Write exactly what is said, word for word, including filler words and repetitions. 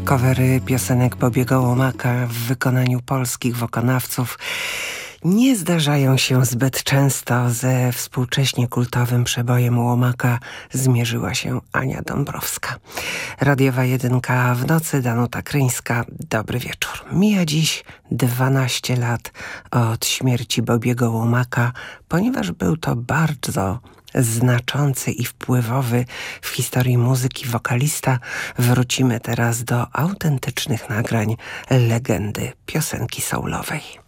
Covery piosenek Bobiego Łomaka w wykonaniu polskich wykonawców nie zdarzają się zbyt często. Ze współcześnie kultowym przebojem Łomaka zmierzyła się Ania Dąbrowska. Radiowa Jedynka w nocy, Danuta Kryńska. Dobry wieczór. Mija dziś dwanaście lat od śmierci Bobiego Łomaka, ponieważ był to bardzo znaczący i wpływowy w historii muzyki wokalista. Wrócimy teraz do autentycznych nagrań legendy piosenki soulowej.